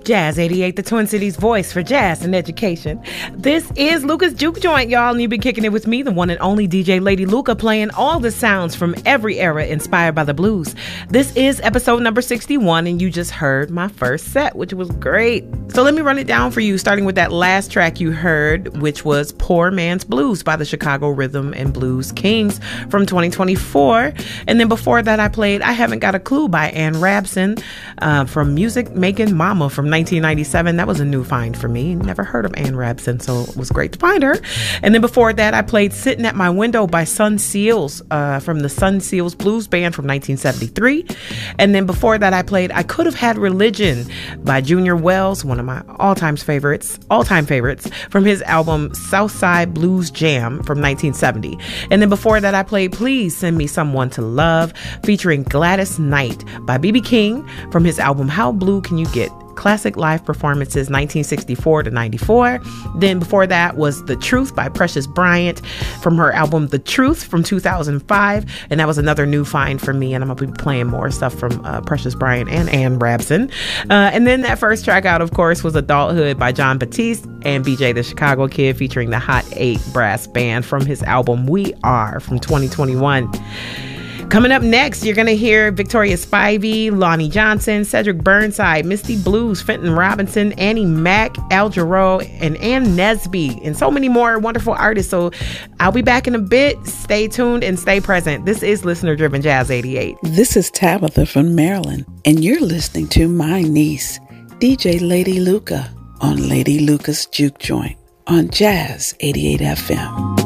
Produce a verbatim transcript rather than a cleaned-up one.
Jazz eighty-eight, the Twin Cities voice for jazz and education. This is Luca's Juke Joint, y'all, and you've been kicking it with me, the one and only D J Lady Luca, playing all the sounds from every era inspired by the blues. This is episode number sixty-one, and you just heard my first set, which was great. So let me run it down for you, starting with that last track you heard, which was Poor Man's Blues by the Chicago Rhythm and Blues Kings from twenty twenty-four. And then before that, I played I Haven't Got a Clue by Ann Rabson uh, from Music Making Mama from nineteen ninety-seven. That was a new find for me. Never heard of Ann Rabson, so it was great to find her. And then before that, I played Sitting at My Window by Sun Seals uh, from the Sun Seals Blues Band from nineteen seventy-three. And then before that, I played I Could Have Had Religion by Junior Wells, one of my all-time favorites, all-time favorites, from his album Southside Blues Jam from nineteen seventy. And then before that, I played Please Send Me Someone to Love featuring Gladys Knight by B B King from his album How Blue Can You Get? Classic Live Performances nineteen sixty-four to ninety-four. Then before that was The Truth by Precious Bryant from her album The Truth from two thousand five, and that was another new find for me, and I'm gonna be playing more stuff from uh, Precious Bryant and Ann Rabson. Uh, and then that first track out, of course, was Adulthood by John Batiste and B J the Chicago Kid featuring the Hot Eight Brass Band from his album We Are from twenty twenty-one. Coming up next, you're going to hear Victoria Spivey, Lonnie Johnson, Cedric Burnside, Misty Blues, Fenton Robinson, Annie Mac, Al Jarreau, and Ann Nesby, and so many more wonderful artists. So I'll be back in a bit. Stay tuned and stay present. This is Listener Driven Jazz eighty-eight. This is Tabitha from Maryland, and you're listening to my niece, D J Lady Luca, on Lady Luca's Juke Joint on Jazz eighty-eight F M.